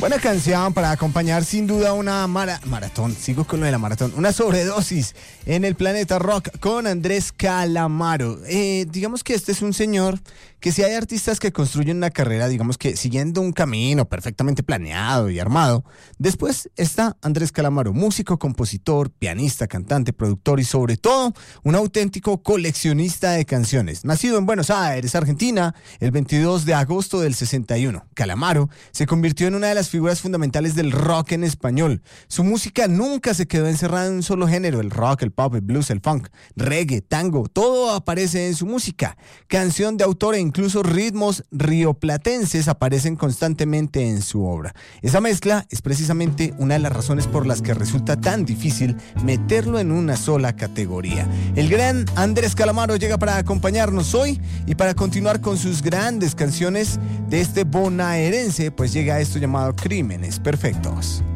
Buena canción para acompañar sin duda una maratón, sigo con lo de la maratón, una sobredosis en el planeta rock con Andrés Calamaro. Digamos que este es un señor que si hay artistas que construyen una carrera, digamos que siguiendo un camino perfectamente planeado y armado, después está Andrés Calamaro, músico, compositor, pianista, cantante, productor y sobre todo un auténtico coleccionista de canciones. Nacido en Buenos Aires, Argentina, el 22 de agosto del 61, Calamaro se convirtió en una de las figuras fundamentales del rock en español. Su música nunca se quedó encerrada en un solo género, el rock, el pop, el blues, el funk, reggae, tango, todo aparece en su música. Canción de autor e incluso ritmos rioplatenses aparecen constantemente en su obra. Esa mezcla es precisamente una de las razones por las que resulta tan difícil meterlo en una sola categoría. El gran Andrés Calamaro llega para acompañarnos hoy y para continuar con sus grandes canciones de este bonaerense, pues llega esto llamado Crímenes Perfectos.